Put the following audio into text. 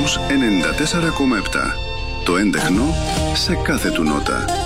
Κόσμος 94,7. Το έντεχνο σε κάθε του νότα.